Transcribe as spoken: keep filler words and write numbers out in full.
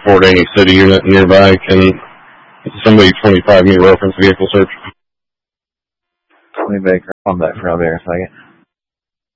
Fort Annie City unit nearby. Can somebody twenty-five me reference vehicle search? twenty Baker. I'm back for I'll be here a second.